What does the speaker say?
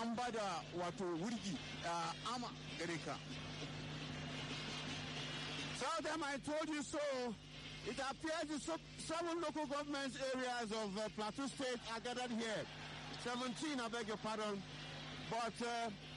an ba da wato wurgi ama gare ka. Tell them I told you so. It appears the 7 local government areas of Plateau State are gathered here. 17, I beg your pardon. But